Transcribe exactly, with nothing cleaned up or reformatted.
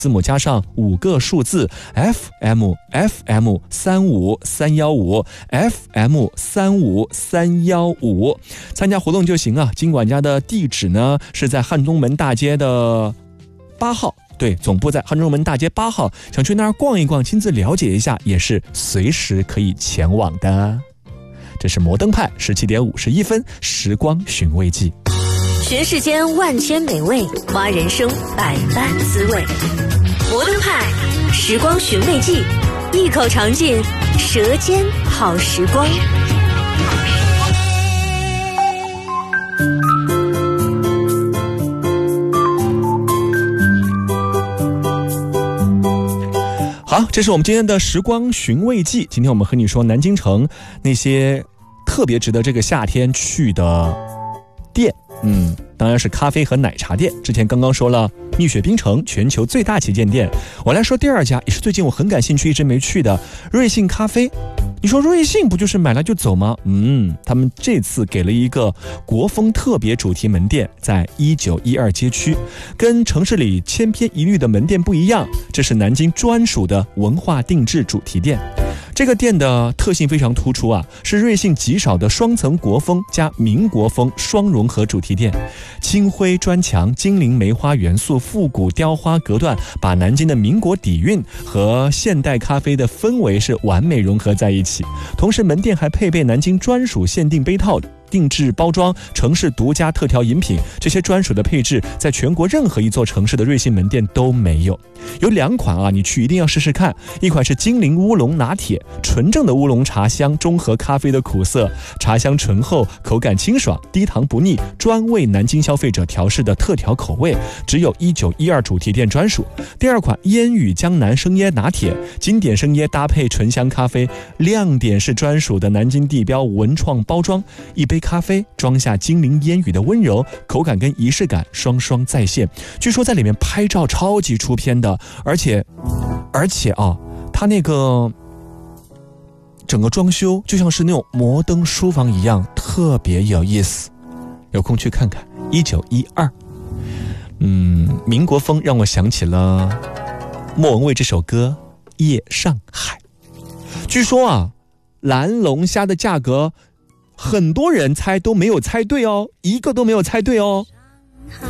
字母加上五个数字 F M F M 三五三一五 F M 三五三一五，参加活动就行啊。金管家的地址呢是在汉中门大街的八号。对，总部在汉中门大街八号，想去那儿逛一逛，亲自了解一下，也是随时可以前往的。这是摩登派十七点五十一分，时光寻味记。 寻世间万千美味，挖人生百般滋味。摩登派时光寻味记，一口尝尽舌尖好时光。 好，这是我们今天的时光寻味记。今天我们和你说南京城那些特别值得这个夏天去的店，嗯，当然是咖啡和奶茶店。之前刚刚说了蜜雪冰城全球最大旗舰店，我来说第二家，也是最近我很感兴趣一直没去的瑞幸咖啡。你说瑞幸不就是买来就走吗？嗯，他们这次给了一个国风特别主题门店，在一九一二街区，跟城市里千篇一律的门店不一样，这是南京专属的文化定制主题店。这个店的特性非常突出啊，是瑞幸极少的双层国风加民国风双融合主题店，青灰砖墙、精灵梅花元素、复古雕花隔断，把南京的民国底蕴和现代咖啡的氛围是完美融合在一起。同时门店还配备南京专属限定杯套、定制包装、城市独家特调饮品，这些专属的配置在全国任何一座城市的瑞幸门店都没有。有两款啊，你去一定要试试看。一款是精灵乌龙拿铁，纯正的乌龙茶香中和咖啡的苦涩，茶香醇厚，口感清爽，低糖不腻，专为南京消费者调试的特调口味，只有一九一二主题店专属。第二款烟雨江南生椰拿铁，经典生椰搭配醇香咖啡，亮点是专属的南京地标文创包装，一杯咖啡装下精灵烟雨的温柔，口感跟仪式感双双再现。据说在里面拍照超级出片的，而且而且啊，它那个整个装修就像是那种摩登书房一样，特别有意思。有空去看看。一九一二，嗯，民国风让我想起了莫文蔚这首歌《夜上海》。据说啊，蓝龙虾的价格很多人猜都没有猜对哦，一个都没有猜对哦。